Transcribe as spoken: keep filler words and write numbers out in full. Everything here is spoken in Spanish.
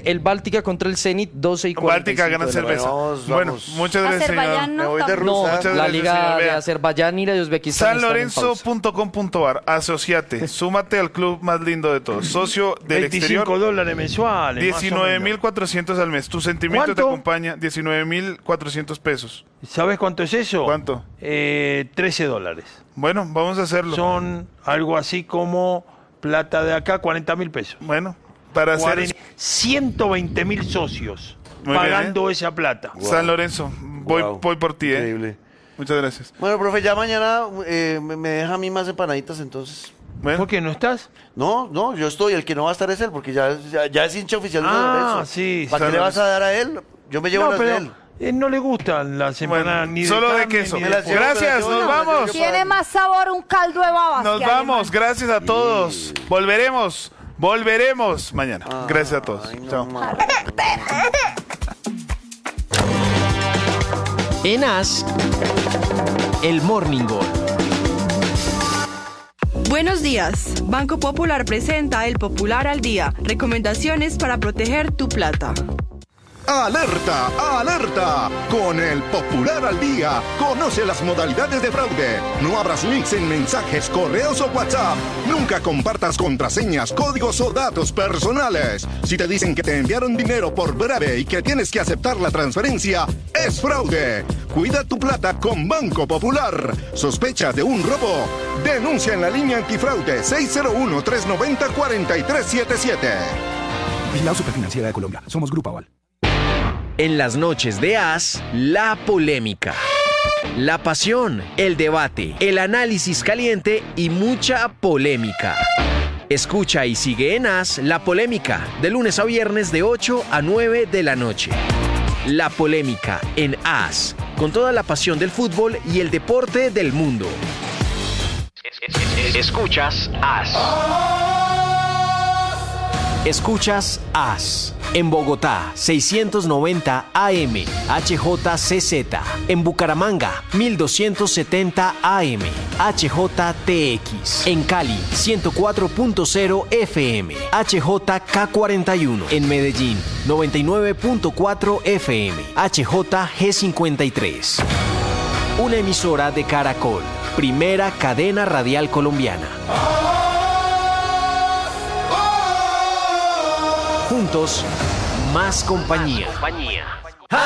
el Báltica contra el Zenit, doce y cuarenta y cinco. Báltica gana cerveza. Vamos, bueno, vamos. muchas gracias, Azerbaiyán señor. no Me voy de tampoco. No, rusa. Muchas la gracias, liga señor. de Vea. Azerbaiyán y la de Uzbekistán san están en lorenzo pausa. punto com punto ar, asociate, súmate al club más lindo de todos, socio del veinticinco exterior, dólares mensuales. diecinueve mil cuatrocientos al mes, tu sentimiento te ¿Cuánto? acompaña, diecinueve mil cuatrocientos pesos. ¿Sabes cuánto es eso? ¿Cuánto? Eh, trece dólares. Bueno, vamos a hacerlo. Son algo así como plata de acá, cuarenta mil pesos. Bueno, para hacer cuarenta ciento veinte mil socios Muy pagando bien, ¿eh? esa plata. Wow. San Lorenzo, voy, Wow. voy por ti, ¿eh? Increíble. Muchas gracias. Bueno, profe, ya mañana eh, me me deja a mí más empanaditas entonces. Bueno, ¿Por qué no estás? No, no, yo estoy, el que no va a estar es él, porque ya, ya, ya es hincha oficial de San Ah, Lorenzo. sí, ¿Para San qué le vas Lorenzo. a dar a él? Yo me llevo No, las de pero él. él no le gustan las empanadas bueno, ni de solo de carne, queso. ni Me las llevo, Gracias, me las llevo, nos no, me las vamos. llevo. Tiene más sabor un caldo de babas. nos que vamos, alemán. gracias a todos. Volveremos, volveremos mañana. Gracias a todos. Ay, no, Chao. ma. En As, el Morning Gol. Buenos días. Banco Popular presenta el Popular al Día. Recomendaciones para proteger tu plata. ¡Alerta! ¡Alerta! Con el Popular al Día, conoce las modalidades de fraude. No abras links en mensajes, correos o WhatsApp. Nunca compartas contraseñas, códigos o datos personales. Si te dicen que te enviaron dinero por breve y que tienes que aceptar la transferencia, es fraude. Cuida tu plata con Banco Popular. ¿Sospechas de un robo? Denuncia en la línea antifraude seis cero uno, tres nueve cero, cuatro tres siete siete. Vigilado Superfinanciera de Colombia. Somos Grupo Aval. En las noches de As, la polémica. La pasión, el debate, el análisis caliente y mucha polémica. Escucha y sigue en As la polémica, de lunes a viernes de ocho a nueve de la noche. La polémica en As, con toda la pasión del fútbol y el deporte del mundo. Escuchas As. Escuchas As. En Bogotá, seiscientos noventa A M, H J C Z. En Bucaramanga, mil doscientos setenta A M, H J T X. En Cali, ciento cuatro punto cero F M, H J K cuarenta y uno. En Medellín, noventa y nueve punto cuatro F M, H J G cincuenta y tres. Una emisora de Caracol, primera cadena radial colombiana. Juntos, más compañía.